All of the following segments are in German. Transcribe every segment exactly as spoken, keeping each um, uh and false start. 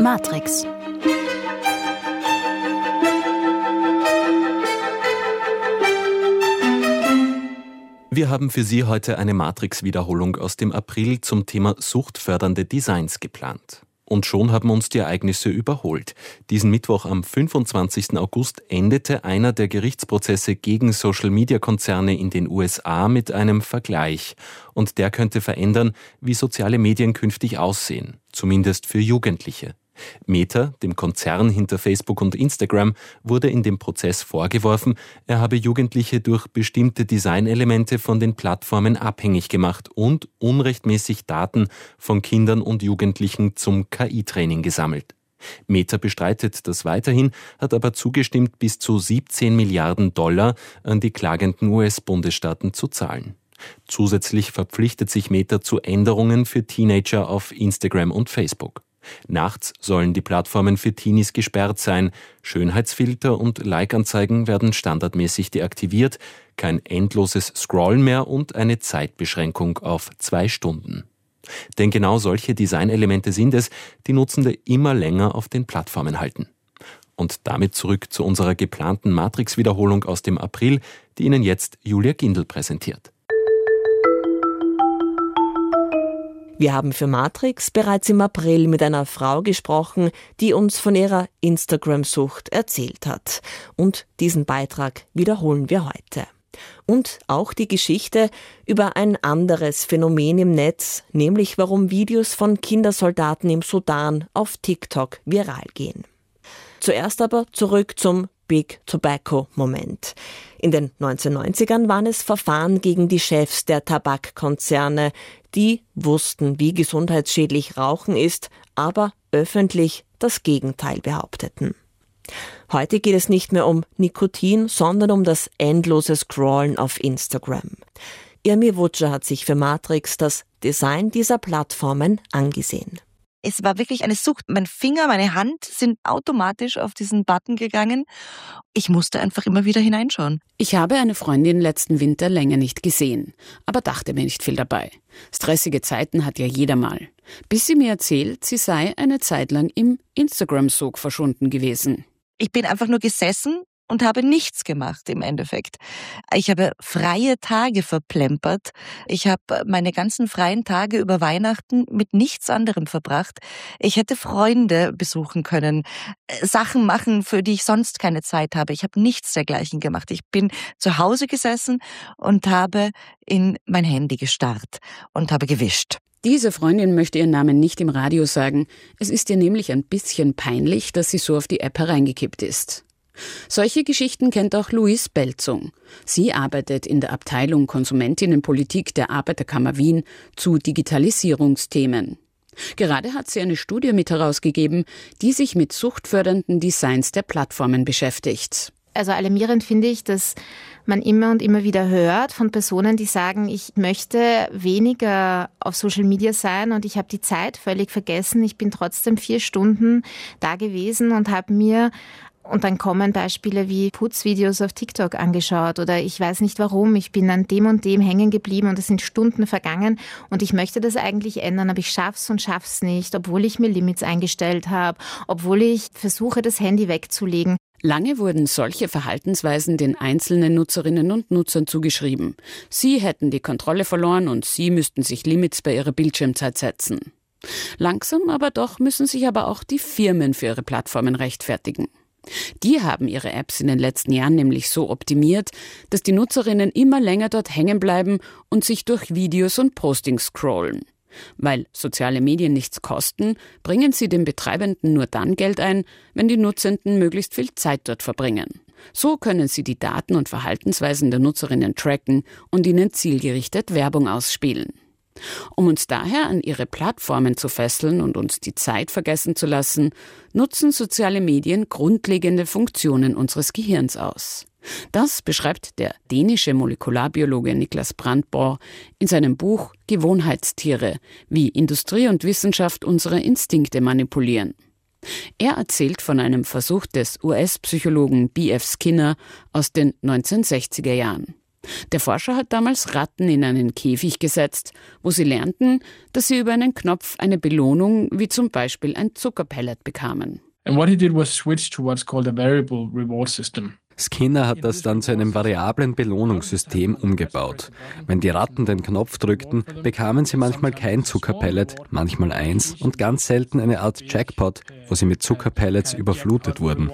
Matrix. Wir haben für Sie heute eine Matrix-Wiederholung aus dem April zum Thema suchtfördernde Designs geplant. Und schon haben uns die Ereignisse überholt. Diesen Mittwoch am fünfundzwanzigsten August endete einer der Gerichtsprozesse gegen Social-Media-Konzerne in den U S A mit einem Vergleich. Und der könnte verändern, wie soziale Medien künftig aussehen, zumindest für Jugendliche. Meta, dem Konzern hinter Facebook und Instagram, wurde in dem Prozess vorgeworfen, er habe Jugendliche durch bestimmte Designelemente von den Plattformen abhängig gemacht und unrechtmäßig Daten von Kindern und Jugendlichen zum K I-Training gesammelt. Meta bestreitet das weiterhin, hat aber zugestimmt, bis zu siebzehn Milliarden Dollar an die klagenden U S-Bundesstaaten zu zahlen. Zusätzlich verpflichtet sich Meta zu Änderungen für Teenager auf Instagram und Facebook. Nachts sollen die Plattformen für Teenies gesperrt sein. Schönheitsfilter und Like-Anzeigen werden standardmäßig deaktiviert, kein endloses Scrollen mehr und eine Zeitbeschränkung auf zwei Stunden. Denn genau solche Designelemente sind es, die Nutzende immer länger auf den Plattformen halten. Und damit zurück zu unserer geplanten Matrix-Wiederholung aus dem April, die Ihnen jetzt Julia Gindl präsentiert. Wir haben für Matrix bereits im April mit einer Frau gesprochen, die uns von ihrer Instagram-Sucht erzählt hat. Und diesen Beitrag wiederholen wir heute. Und auch die Geschichte über ein anderes Phänomen im Netz, nämlich warum Videos von Kindersoldaten im Sudan auf TikTok viral gehen. Zuerst aber zurück zum Big Tobacco-Moment. In den neunzehnhundertneunzigern waren es Verfahren gegen die Chefs der Tabakkonzerne, die wussten, wie gesundheitsschädlich Rauchen ist, aber öffentlich das Gegenteil behaupteten. Heute geht es nicht mehr um Nikotin, sondern um das endlose Scrollen auf Instagram. Irmi Wutscher hat sich für Matrix das Design dieser Plattformen angesehen. Es war wirklich eine Sucht. Mein Finger, meine Hand sind automatisch auf diesen Button gegangen. Ich musste einfach immer wieder hineinschauen. Ich habe eine Freundin letzten Winter länger nicht gesehen, aber dachte mir nicht viel dabei. Stressige Zeiten hat ja jeder mal. Bis sie mir erzählt, sie sei eine Zeit lang im Instagram-Sog verschwunden gewesen. Ich bin einfach nur gesessen und habe nichts gemacht im Endeffekt. Ich habe freie Tage verplempert. Ich habe meine ganzen freien Tage über Weihnachten mit nichts anderem verbracht. Ich hätte Freunde besuchen können, Sachen machen, für die ich sonst keine Zeit habe. Ich habe nichts dergleichen gemacht. Ich bin zu Hause gesessen und habe in mein Handy gestarrt und habe gewischt. Diese Freundin möchte ihren Namen nicht im Radio sagen. Es ist ihr nämlich ein bisschen peinlich, dass sie so auf die App hereingekippt ist. Solche Geschichten kennt auch Louise Belzung. Sie arbeitet in der Abteilung Konsumentinnenpolitik der Arbeiterkammer Wien zu Digitalisierungsthemen. Gerade hat sie eine Studie mit herausgegeben, die sich mit suchtfördernden Designs der Plattformen beschäftigt. Also alarmierend finde ich, dass man immer und immer wieder hört von Personen, die sagen, ich möchte weniger auf Social Media sein und ich habe die Zeit völlig vergessen. Ich bin trotzdem vier Stunden da gewesen und habe mir Und dann kommen Beispiele wie Putzvideos auf TikTok angeschaut oder ich weiß nicht warum, ich bin an dem und dem hängen geblieben und es sind Stunden vergangen und ich möchte das eigentlich ändern, aber ich schaff's und schaff's nicht, obwohl ich mir Limits eingestellt habe, obwohl ich versuche, das Handy wegzulegen. Lange wurden solche Verhaltensweisen den einzelnen Nutzerinnen und Nutzern zugeschrieben. Sie hätten die Kontrolle verloren und sie müssten sich Limits bei ihrer Bildschirmzeit setzen. Langsam aber doch müssen sich aber auch die Firmen für ihre Plattformen rechtfertigen. Die haben ihre Apps in den letzten Jahren nämlich so optimiert, dass die Nutzerinnen immer länger dort hängen bleiben und sich durch Videos und Postings scrollen. Weil soziale Medien nichts kosten, bringen sie den Betreibenden nur dann Geld ein, wenn die Nutzenden möglichst viel Zeit dort verbringen. So können sie die Daten und Verhaltensweisen der Nutzerinnen tracken und ihnen zielgerichtet Werbung ausspielen. Um uns daher an ihre Plattformen zu fesseln und uns die Zeit vergessen zu lassen, nutzen soziale Medien grundlegende Funktionen unseres Gehirns aus. Das beschreibt der dänische Molekularbiologe Niklas Brandborg in seinem Buch Gewohnheitstiere, wie Industrie und Wissenschaft unsere Instinkte manipulieren. Er erzählt von einem Versuch des U S-Psychologen B F Skinner aus den neunzehnhundertsechziger Jahren. Der Forscher hat damals Ratten in einen Käfig gesetzt, wo sie lernten, dass sie über einen Knopf eine Belohnung wie zum Beispiel ein Zuckerpellet bekamen. And what he did was switch to what's called a variable reward system. Skinner hat das dann zu einem variablen Belohnungssystem umgebaut. Wenn die Ratten den Knopf drückten, bekamen sie manchmal kein Zuckerpellet, manchmal eins und ganz selten eine Art Jackpot, wo sie mit Zuckerpellets überflutet wurden.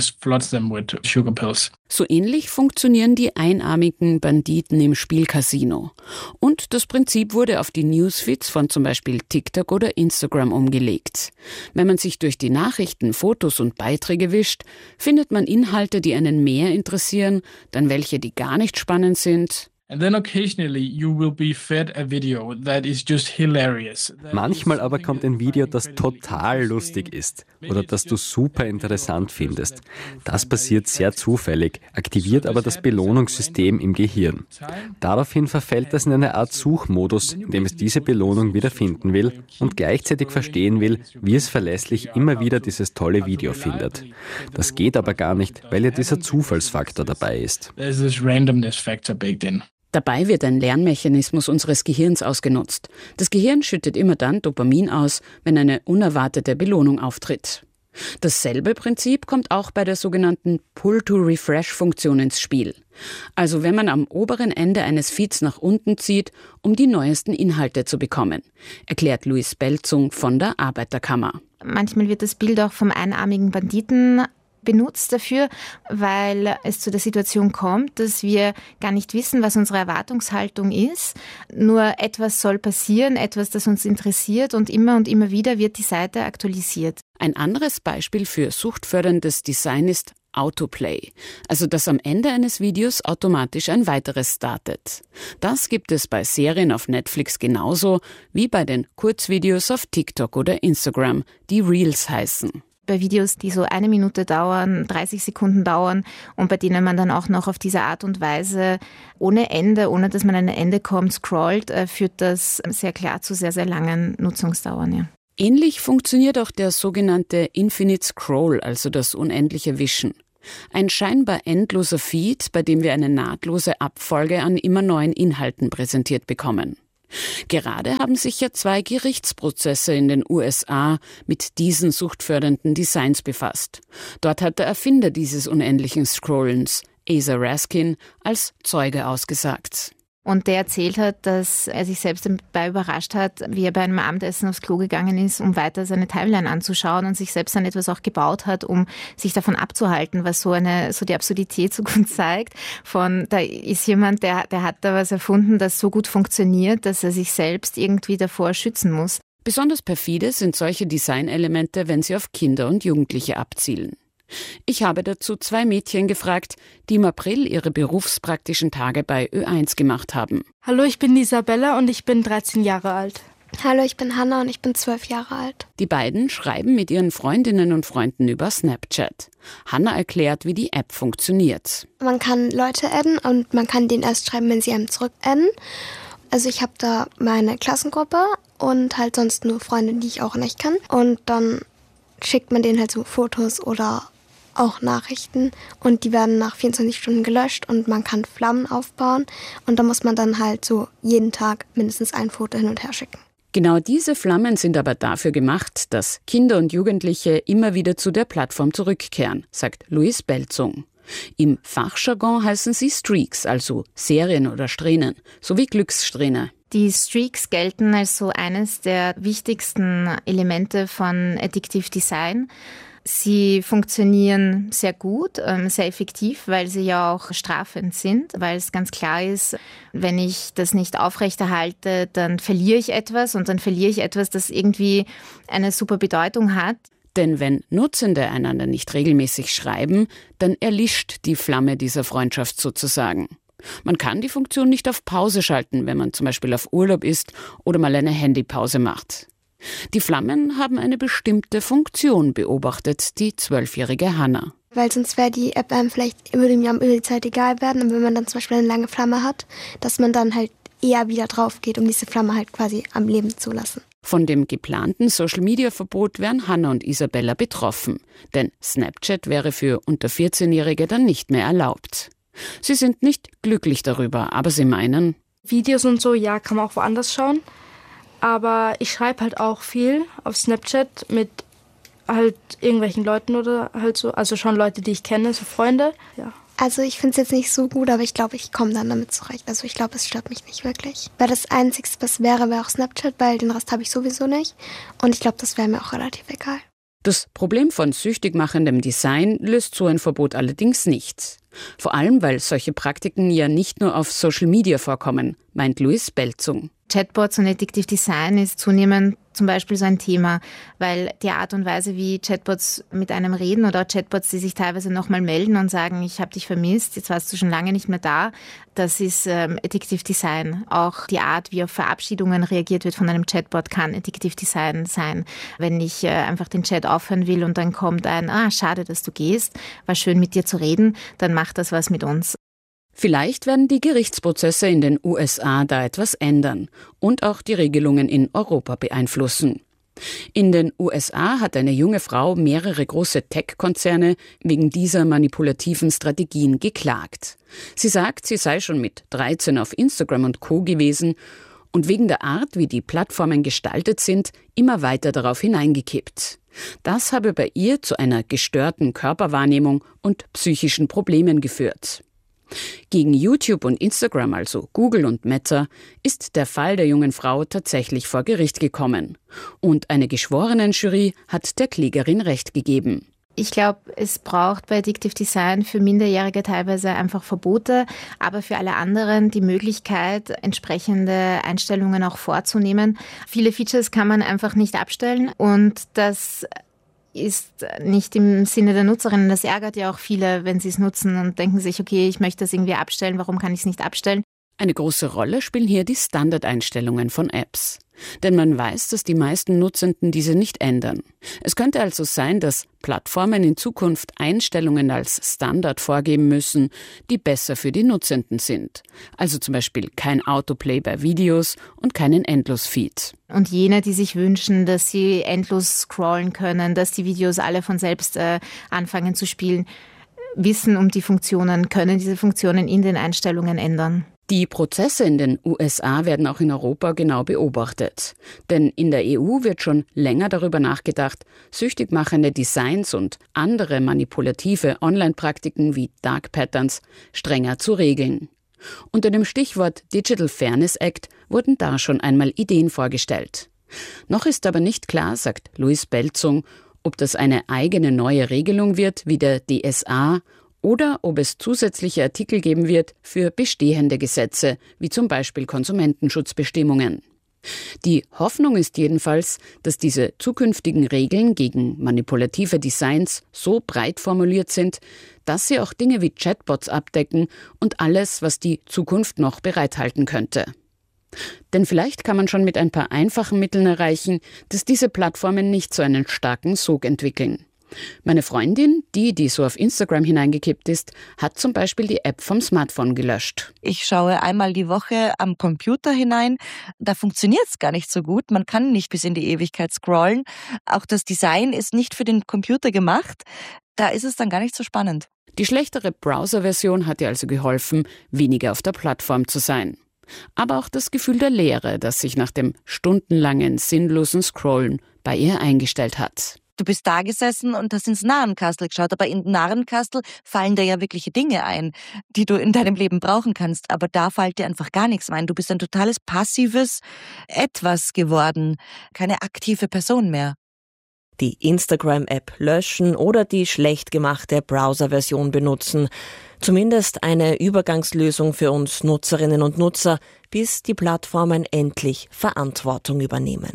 So ähnlich funktionieren die einarmigen Banditen im Spielcasino. Und das Prinzip wurde auf die Newsfeeds von zum Beispiel TikTok oder Instagram umgelegt. Wenn man sich durch die Nachrichten, Fotos und Beiträge wischt, findet man Inhalte, die einen mehr interessieren, dann welche, die gar nicht spannend sind. And then occasionally you will be fed a video that is just hilarious. Manchmal aber kommt ein Video, das total lustig ist oder das du super interessant findest. Das passiert sehr zufällig, aktiviert aber das Belohnungssystem im Gehirn. Daraufhin verfällt es in eine Art Suchmodus, in dem es diese Belohnung wieder finden will und gleichzeitig verstehen will, wie es verlässlich immer wieder dieses tolle Video findet. Das geht aber gar nicht, weil ja dieser Zufallsfaktor dabei ist. There's this randomness factor baked in. Dabei wird ein Lernmechanismus unseres Gehirns ausgenutzt. Das Gehirn schüttet immer dann Dopamin aus, wenn eine unerwartete Belohnung auftritt. Dasselbe Prinzip kommt auch bei der sogenannten Pull-to-Refresh-Funktion ins Spiel. Also wenn man am oberen Ende eines Feeds nach unten zieht, um die neuesten Inhalte zu bekommen, erklärt Louise Belzung von der Arbeiterkammer. Manchmal wird das Bild auch vom einarmigen Banditen benutzt dafür, weil es zu der Situation kommt, dass wir gar nicht wissen, was unsere Erwartungshaltung ist. Nur etwas soll passieren, etwas, das uns interessiert und immer und immer wieder wird die Seite aktualisiert. Ein anderes Beispiel für suchtförderndes Design ist Autoplay, also dass am Ende eines Videos automatisch ein weiteres startet. Das gibt es bei Serien auf Netflix genauso wie bei den Kurzvideos auf TikTok oder Instagram, die Reels heißen. Bei Videos, die so eine Minute dauern, dreißig Sekunden dauern und bei denen man dann auch noch auf diese Art und Weise ohne Ende, ohne dass man an ein Ende kommt, scrollt, führt das sehr klar zu sehr, sehr langen Nutzungsdauern. Ja. Ähnlich funktioniert auch der sogenannte Infinite Scroll, also das unendliche Wischen. Ein scheinbar endloser Feed, bei dem wir eine nahtlose Abfolge an immer neuen Inhalten präsentiert bekommen. Gerade haben sich ja zwei Gerichtsprozesse in den U S A mit diesen suchtfördernden Designs befasst. Dort hat der Erfinder dieses unendlichen Scrollens, Asa Raskin, als Zeuge ausgesagt. Und der erzählt hat, dass er sich selbst dabei überrascht hat, wie er bei einem Abendessen aufs Klo gegangen ist, um weiter seine Timeline anzuschauen und sich selbst dann etwas auch gebaut hat, um sich davon abzuhalten, was so eine so die Absurdität so gut zeigt. Von da ist jemand, der, der hat da was erfunden, das so gut funktioniert, dass er sich selbst irgendwie davor schützen muss. Besonders perfide sind solche Designelemente, wenn sie auf Kinder und Jugendliche abzielen. Ich habe dazu zwei Mädchen gefragt, die im April ihre berufspraktischen Tage bei Ö eins gemacht haben. Hallo, ich bin Isabella und ich bin dreizehn Jahre alt. Hallo, ich bin Hanna und ich bin zwölf Jahre alt. Die beiden schreiben mit ihren Freundinnen und Freunden über Snapchat. Hanna erklärt, wie die App funktioniert. Man kann Leute adden und man kann denen erst schreiben, wenn sie einem zurück adden. Also ich habe da meine Klassengruppe und halt sonst nur Freunde, die ich auch nicht kann. Und dann schickt man denen halt so Fotos oder auch Nachrichten und die werden nach vierundzwanzig Stunden gelöscht und man kann Flammen aufbauen und da muss man dann halt so jeden Tag mindestens ein Foto hin und her schicken. Genau diese Flammen sind aber dafür gemacht, dass Kinder und Jugendliche immer wieder zu der Plattform zurückkehren, sagt Louise Belzung. Im Fachjargon heißen sie Streaks, also Serien oder Strähnen, sowie Glückssträhne. Die Streaks gelten als so eines der wichtigsten Elemente von Addictive Design. Sie funktionieren sehr gut, sehr effektiv, weil sie ja auch strafend sind, weil es ganz klar ist, wenn ich das nicht aufrechterhalte, dann verliere ich etwas und dann verliere ich etwas, das irgendwie eine super Bedeutung hat. Denn wenn Nutzende einander nicht regelmäßig schreiben, dann erlischt die Flamme dieser Freundschaft sozusagen. Man kann die Funktion nicht auf Pause schalten, wenn man zum Beispiel auf Urlaub ist oder mal eine Handypause macht. Die Flammen haben eine bestimmte Funktion, beobachtet die zwölfjährige Hanna. Weil sonst wäre die App einem vielleicht über die Zeit egal werden. Und wenn man dann zum Beispiel eine lange Flamme hat, dass man dann halt eher wieder drauf geht, um diese Flamme halt quasi am Leben zu lassen. Von dem geplanten Social-Media-Verbot wären Hanna und Isabella betroffen. Denn Snapchat wäre für unter vierzehnjährige dann nicht mehr erlaubt. Sie sind nicht glücklich darüber, aber sie meinen, Videos und so, ja, kann man auch woanders schauen. Aber ich schreibe halt auch viel auf Snapchat mit halt irgendwelchen Leuten oder halt so, also schon Leute, die ich kenne, so Freunde, ja. Also ich finde es jetzt nicht so gut, aber ich glaube, ich komme dann damit zurecht. Also ich glaube, es stört mich nicht wirklich. Weil das Einzige, was wäre, wäre auch Snapchat, weil den Rest habe ich sowieso nicht. Und ich glaube, das wäre mir auch relativ egal. Das Problem von süchtig machendem Design löst so ein Verbot allerdings nicht. Vor allem, weil solche Praktiken ja nicht nur auf Social Media vorkommen, meint Louise Belzung. Chatbots und Addictive Design ist zunehmend zum Beispiel so ein Thema, weil die Art und Weise, wie Chatbots mit einem reden oder Chatbots, die sich teilweise nochmal melden und sagen, ich habe dich vermisst, jetzt warst du schon lange nicht mehr da, das ist ähm, Addictive Design. Auch die Art, wie auf Verabschiedungen reagiert wird von einem Chatbot, kann Addictive Design sein. Wenn ich äh, einfach den Chat aufhören will und dann kommt ein, ah, schade, dass du gehst, war schön mit dir zu reden, dann macht das was mit uns. Vielleicht werden die Gerichtsprozesse in den U S A da etwas ändern und auch die Regelungen in Europa beeinflussen. In den U S A hat eine junge Frau mehrere große Tech-Konzerne wegen dieser manipulativen Strategien geklagt. Sie sagt, sie sei schon mit dreizehn auf Instagram und Co. gewesen und wegen der Art, wie die Plattformen gestaltet sind, immer weiter darauf hineingekippt. Das habe bei ihr zu einer gestörten Körperwahrnehmung und psychischen Problemen geführt. Gegen YouTube und Instagram, also Google und Meta, ist der Fall der jungen Frau tatsächlich vor Gericht gekommen. Und eine Geschworenenjury hat der Klägerin Recht gegeben. Ich glaube, es braucht bei Addictive Design für Minderjährige teilweise einfach Verbote, aber für alle anderen die Möglichkeit, entsprechende Einstellungen auch vorzunehmen. Viele Features kann man einfach nicht abstellen und das ist nicht im Sinne der Nutzerinnen. Das ärgert ja auch viele, wenn sie es nutzen und denken sich, okay, ich möchte das irgendwie abstellen, warum kann ich es nicht abstellen? Eine große Rolle spielen hier die Standardeinstellungen von Apps. Denn man weiß, dass die meisten Nutzenden diese nicht ändern. Es könnte also sein, dass Plattformen in Zukunft Einstellungen als Standard vorgeben müssen, die besser für die Nutzenden sind. Also zum Beispiel kein Autoplay bei Videos und keinen Endlosfeed. Und jene, die sich wünschen, dass sie endlos scrollen können, dass die Videos alle von selbst äh, anfangen zu spielen, wissen um die Funktionen, können diese Funktionen in den Einstellungen ändern. Die Prozesse in den U S A werden auch in Europa genau beobachtet. Denn in der E U wird schon länger darüber nachgedacht, süchtig machende Designs und andere manipulative Online-Praktiken wie Dark Patterns strenger zu regeln. Unter dem Stichwort Digital Fairness Act wurden da schon einmal Ideen vorgestellt. Noch ist aber nicht klar, sagt Louise Belzung, ob das eine eigene neue Regelung wird wie der D S A oder ob es zusätzliche Artikel geben wird für bestehende Gesetze, wie zum Beispiel Konsumentenschutzbestimmungen. Die Hoffnung ist jedenfalls, dass diese zukünftigen Regeln gegen manipulative Designs so breit formuliert sind, dass sie auch Dinge wie Chatbots abdecken und alles, was die Zukunft noch bereithalten könnte. Denn vielleicht kann man schon mit ein paar einfachen Mitteln erreichen, dass diese Plattformen nicht so einen starken Sog entwickeln. Meine Freundin, die, die so auf Instagram hineingekippt ist, hat zum Beispiel die App vom Smartphone gelöscht. Ich schaue einmal die Woche am Computer hinein. Da funktioniert es gar nicht so gut. Man kann nicht bis in die Ewigkeit scrollen. Auch das Design ist nicht für den Computer gemacht. Da ist es dann gar nicht so spannend. Die schlechtere Browser-Version hat ihr also geholfen, weniger auf der Plattform zu sein. Aber auch das Gefühl der Leere, das sich nach dem stundenlangen, sinnlosen Scrollen bei ihr eingestellt hat. Du bist da gesessen und hast ins Narrenkastel geschaut, aber in Narrenkastel fallen dir ja wirkliche Dinge ein, die du in deinem Leben brauchen kannst. Aber da fällt dir einfach gar nichts ein. Du bist ein totales passives Etwas geworden, keine aktive Person mehr. Die Instagram-App löschen oder die schlecht gemachte Browser-Version benutzen. Zumindest eine Übergangslösung für uns Nutzerinnen und Nutzer, bis die Plattformen endlich Verantwortung übernehmen.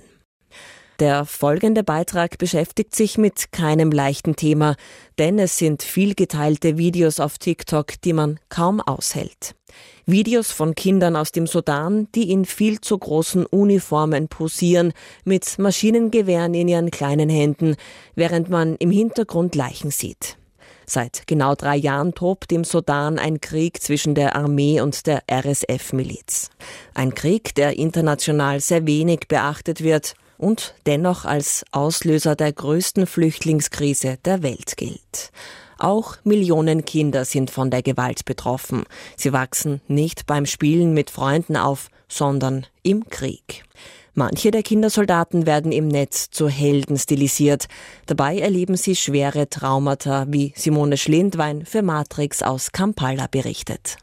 Der folgende Beitrag beschäftigt sich mit keinem leichten Thema, denn es sind viel geteilte Videos auf TikTok, die man kaum aushält. Videos von Kindern aus dem Sudan, die in viel zu großen Uniformen posieren, mit Maschinengewehren in ihren kleinen Händen, während man im Hintergrund Leichen sieht. Seit genau drei Jahren tobt im Sudan ein Krieg zwischen der Armee und der R S F-Miliz. Ein Krieg, der international sehr wenig beachtet wird und dennoch als Auslöser der größten Flüchtlingskrise der Welt gilt. Auch Millionen Kinder sind von der Gewalt betroffen. Sie wachsen nicht beim Spielen mit Freunden auf, sondern im Krieg. Manche der Kindersoldaten werden im Netz zu Helden stilisiert. Dabei erleben sie schwere Traumata, wie Simone Schlindwein für Matrix aus Kampala berichtet.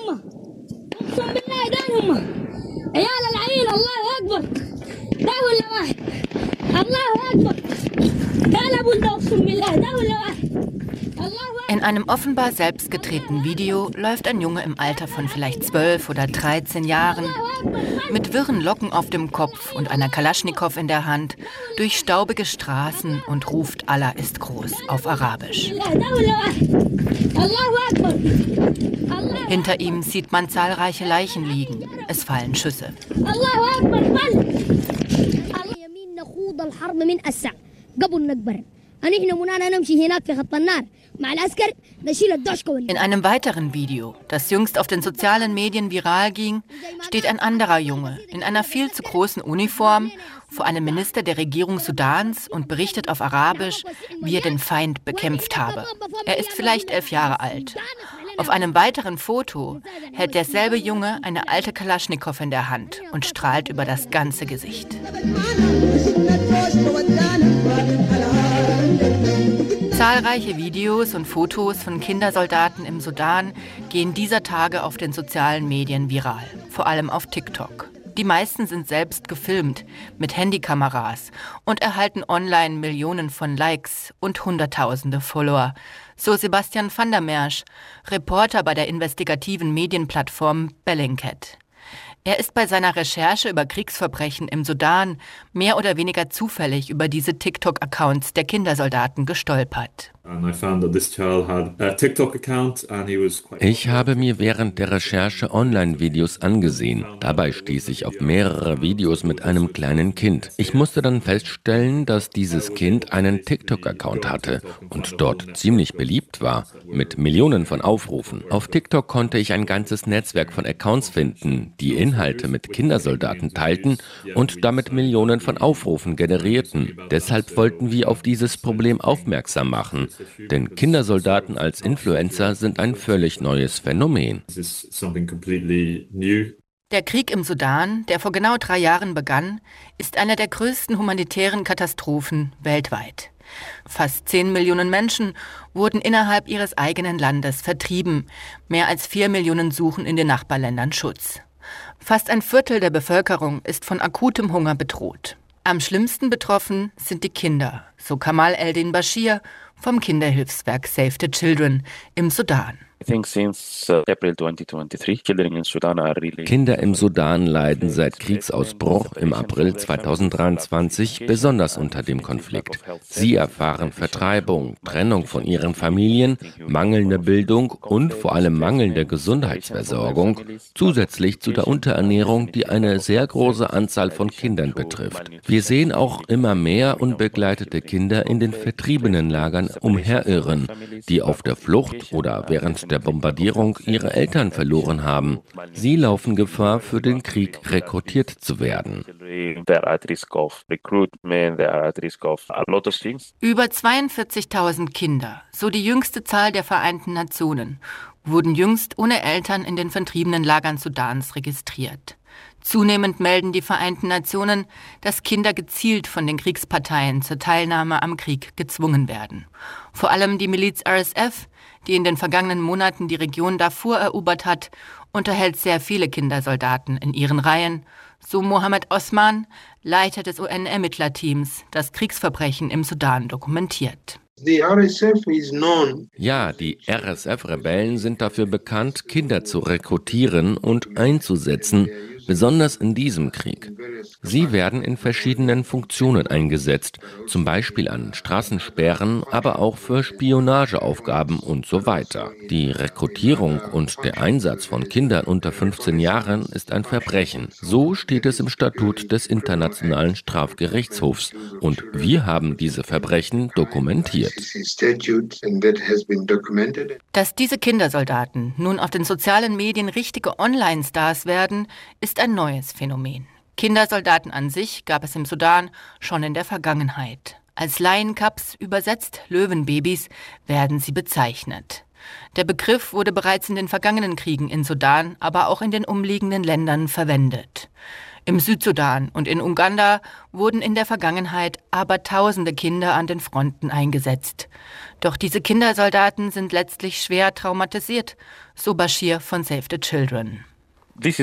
In einem offenbar selbstgedrehten Video läuft ein Junge im Alter von vielleicht zwölf oder dreizehn Jahren mit wirren Locken auf dem Kopf und einer Kalaschnikow in der Hand durch staubige Straßen und ruft Allah ist groß auf Arabisch. Hinter ihm sieht man zahlreiche Leichen liegen. Es fallen Schüsse. In einem weiteren Video, das jüngst auf den sozialen Medien viral ging, steht ein anderer Junge in einer viel zu großen Uniform vor einem Minister der Regierung Sudans und berichtet auf Arabisch, wie er den Feind bekämpft habe. Er ist vielleicht elf Jahre alt. Auf einem weiteren Foto hält derselbe Junge eine alte Kalaschnikow in der Hand und strahlt über das ganze Gesicht. Zahlreiche Videos und Fotos von Kindersoldaten im Sudan gehen dieser Tage auf den sozialen Medien viral, vor allem auf TikTok. Die meisten sind selbst gefilmt mit Handykameras und erhalten online Millionen von Likes und Hunderttausende Follower. So Sebastian van der Mersch, Reporter bei der investigativen Medienplattform Bellingcat. Er ist bei seiner Recherche über Kriegsverbrechen im Sudan mehr oder weniger zufällig über diese TikTok-Accounts der Kindersoldaten gestolpert. Ich habe mir während der Recherche Online-Videos angesehen. Dabei stieß ich auf mehrere Videos mit einem kleinen Kind. Ich musste dann feststellen, dass dieses Kind einen TikTok-Account hatte und dort ziemlich beliebt war, mit Millionen von Aufrufen. Auf TikTok konnte ich ein ganzes Netzwerk von Accounts finden, die Inhalte mit Kindersoldaten teilten und damit Millionen von Aufrufen generierten. Deshalb wollten wir auf dieses Problem aufmerksam machen. Denn Kindersoldaten als Influencer sind ein völlig neues Phänomen. Der Krieg im Sudan, der vor genau drei Jahren begann, ist eine der größten humanitären Katastrophen weltweit. Fast zehn Millionen Menschen wurden innerhalb ihres eigenen Landes vertrieben. Mehr als vier Millionen suchen in den Nachbarländern Schutz. Fast ein Viertel der Bevölkerung ist von akutem Hunger bedroht. Am schlimmsten betroffen sind die Kinder, so Kamal Eldin Bashir vom Kinderhilfswerk Save the Children im Sudan. Kinder im Sudan leiden seit Kriegsausbruch im April zweitausenddreiundzwanzig besonders unter dem Konflikt. Sie erfahren Vertreibung, Trennung von ihren Familien, mangelnde Bildung und vor allem mangelnde Gesundheitsversorgung, zusätzlich zu der Unterernährung, die eine sehr große Anzahl von Kindern betrifft. Wir sehen auch immer mehr unbegleitete Kinder in den vertriebenen Lagern umherirren, die auf der Flucht oder während der Bombardierung ihre Eltern verloren haben. Sie laufen Gefahr, für den Krieg rekrutiert zu werden. Über zweiundvierzigtausend Kinder, so die jüngste Zahl der Vereinten Nationen, wurden jüngst ohne Eltern in den vertriebenen Lagern Sudans registriert. Zunehmend melden die Vereinten Nationen, dass Kinder gezielt von den Kriegsparteien zur Teilnahme am Krieg gezwungen werden. Vor allem die Miliz R S F, die in den vergangenen Monaten die Region Darfur erobert hat, unterhält sehr viele Kindersoldaten in ihren Reihen, so Mohammed Osman, Leiter des U N-Ermittlerteams, das Kriegsverbrechen im Sudan dokumentiert. Ja, die R S F-Rebellen sind dafür bekannt, Kinder zu rekrutieren und einzusetzen, besonders in diesem Krieg. Sie werden in verschiedenen Funktionen eingesetzt, zum Beispiel an Straßensperren, aber auch für Spionageaufgaben und so weiter. Die Rekrutierung und der Einsatz von Kindern unter fünfzehn Jahren ist ein Verbrechen. So steht es im Statut des Internationalen Strafgerichtshofs und wir haben diese Verbrechen dokumentiert. Dass diese Kindersoldaten nun auf den sozialen Medien richtige Online-Stars werden, ist ein neues Phänomen. Kindersoldaten an sich gab es im Sudan schon in der Vergangenheit. Als Lion Cubs, übersetzt Löwenbabys, werden sie bezeichnet. Der Begriff wurde bereits in den vergangenen Kriegen in Sudan, aber auch in den umliegenden Ländern verwendet. Im Südsudan und in Uganda wurden in der Vergangenheit abertausende Kinder an den Fronten eingesetzt. Doch diese Kindersoldaten sind letztlich schwer traumatisiert, so Bashir von Save the Children. Dies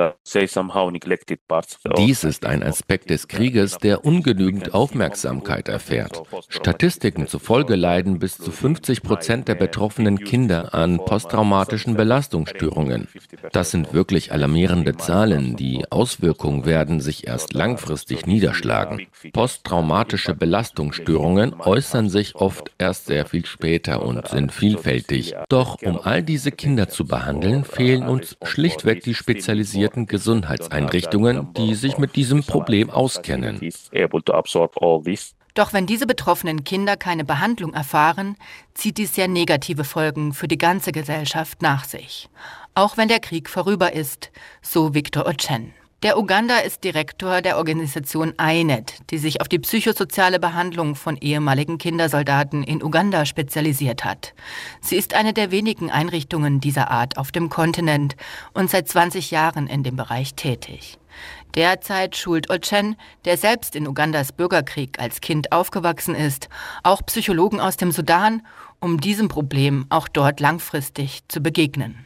ist ein Aspekt des Krieges, der ungenügend Aufmerksamkeit erfährt. Statistiken zufolge leiden bis zu fünfzig Prozent der betroffenen Kinder an posttraumatischen Belastungsstörungen. Das sind wirklich alarmierende Zahlen. Die Auswirkungen werden sich erst langfristig niederschlagen. Posttraumatische Belastungsstörungen äußern sich oft erst sehr viel später und sind vielfältig. Doch um all diese Kinder zu behandeln, fehlen uns schlichtweg die spezialisierten Gesundheitseinrichtungen, die sich mit diesem Problem auskennen. Doch wenn diese betroffenen Kinder keine Behandlung erfahren, zieht dies sehr negative Folgen für die ganze Gesellschaft nach sich. Auch wenn der Krieg vorüber ist, so Victor Ochen. Der Uganda ist Direktor der Organisation I N E T, die sich auf die psychosoziale Behandlung von ehemaligen Kindersoldaten in Uganda spezialisiert hat. Sie ist eine der wenigen Einrichtungen dieser Art auf dem Kontinent und seit zwanzig Jahren in dem Bereich tätig. Derzeit schult Ochen, der selbst in Ugandas Bürgerkrieg als Kind aufgewachsen ist, auch Psychologen aus dem Sudan, um diesem Problem auch dort langfristig zu begegnen.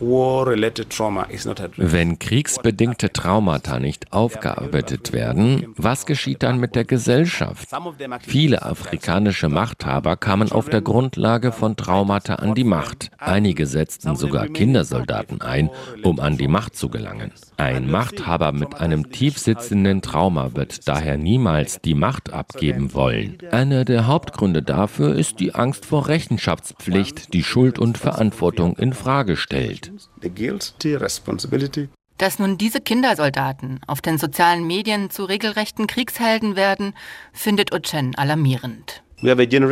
Wenn kriegsbedingte Traumata nicht aufgearbeitet werden, was geschieht dann mit der Gesellschaft? Viele afrikanische Machthaber kamen auf der Grundlage von Traumata an die Macht. Einige setzten sogar Kindersoldaten ein, um an die Macht zu gelangen. Ein Machthaber mit einem tiefsitzenden Trauma wird daher niemals die Macht abgeben wollen. Einer der Hauptgründe dafür ist die Angst vor Rechenschaftspflicht, die Schuld und Verantwortung in Frage stellt. Dass nun diese Kindersoldaten auf den sozialen Medien zu regelrechten Kriegshelden werden, findet Ochen alarmierend. Wir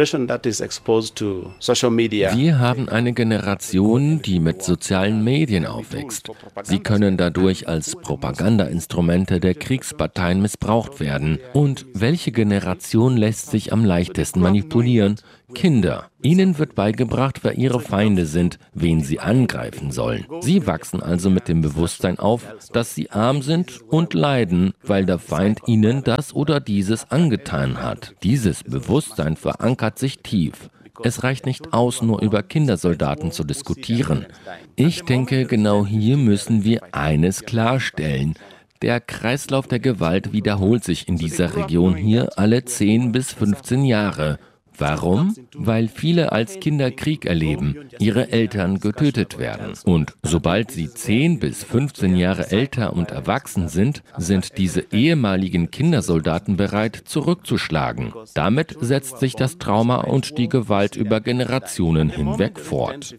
haben eine Generation, die mit sozialen Medien aufwächst. Sie können dadurch als Propagandainstrumente der Kriegsparteien missbraucht werden. Und welche Generation lässt sich am leichtesten manipulieren? Kinder. Ihnen wird beigebracht, wer ihre Feinde sind, wen sie angreifen sollen. Sie wachsen also mit dem Bewusstsein auf, dass sie arm sind und leiden, weil der Feind ihnen das oder dieses angetan hat. Dieses Bewusstsein verankert sich tief. Es reicht nicht aus, nur über Kindersoldaten zu diskutieren. Ich denke, genau hier müssen wir eines klarstellen. Der Kreislauf der Gewalt wiederholt sich in dieser Region hier alle zehn bis fünfzehn Jahre. Warum? Weil viele als Kinder Krieg erleben, ihre Eltern getötet werden. Und sobald sie zehn bis fünfzehn Jahre älter und erwachsen sind, sind diese ehemaligen Kindersoldaten bereit, zurückzuschlagen. Damit setzt sich das Trauma und die Gewalt über Generationen hinweg fort.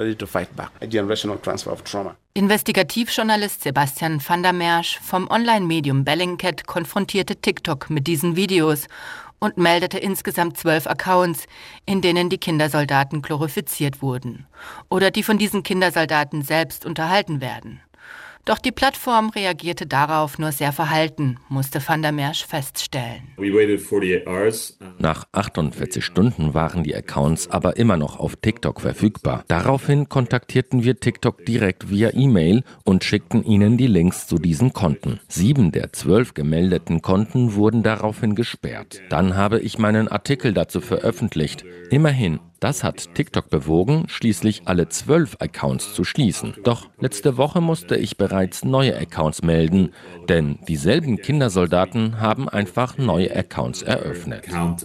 Investigativjournalist Sebastian van der Mersch vom Online-Medium Bellingcat konfrontierte TikTok mit diesen Videos und meldete insgesamt zwölf Accounts, in denen die Kindersoldaten glorifiziert wurden oder die von diesen Kindersoldaten selbst unterhalten werden. Doch die Plattform reagierte darauf nur sehr verhalten, musste van der Mersch feststellen. Nach achtundvierzig Stunden waren die Accounts aber immer noch auf TikTok verfügbar. Daraufhin kontaktierten wir TikTok direkt via E-Mail und schickten ihnen die Links zu diesen Konten. Sieben der zwölf gemeldeten Konten wurden daraufhin gesperrt. Dann habe ich meinen Artikel dazu veröffentlicht. Immerhin. Das hat TikTok bewogen, schließlich alle zwölf Accounts zu schließen. Doch letzte Woche musste ich bereits neue Accounts melden, denn dieselben Kindersoldaten haben einfach neue Accounts eröffnet.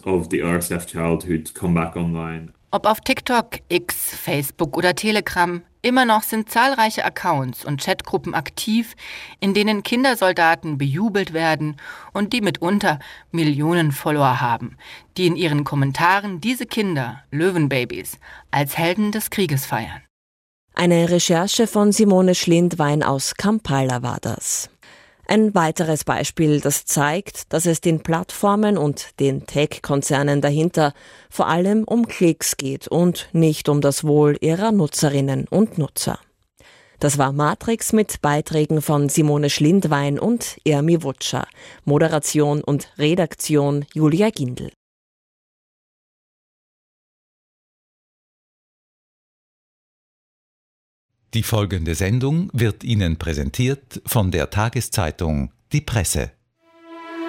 Ob auf TikTok, X, Facebook oder Telegram, immer noch sind zahlreiche Accounts und Chatgruppen aktiv, in denen Kindersoldaten bejubelt werden und die mitunter Millionen Follower haben, die in ihren Kommentaren diese Kinder, Löwenbabys, als Helden des Krieges feiern. Eine Recherche von Simone Schlindwein aus Kampala war das. Ein weiteres Beispiel, das zeigt, dass es den Plattformen und den Tech-Konzernen dahinter vor allem um Klicks geht und nicht um das Wohl ihrer Nutzerinnen und Nutzer. Das war Matrix mit Beiträgen von Simone Schlindwein und Ermi Wutscher. Moderation und Redaktion Julia Gindl. Die folgende Sendung wird Ihnen präsentiert von der Tageszeitung Die Presse.